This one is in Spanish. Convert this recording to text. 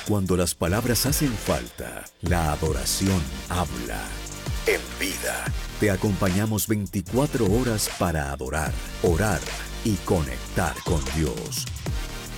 Cuando las palabras hacen falta, la adoración habla. En vida, te acompañamos 24 horas para adorar, orar y conectar con Dios.